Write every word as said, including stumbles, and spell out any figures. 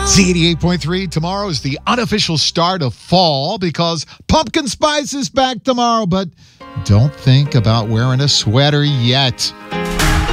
Z eighty-eight point three, tomorrow is the unofficial start of fall because pumpkin spice is back tomorrow, but don't think about wearing a sweater yet.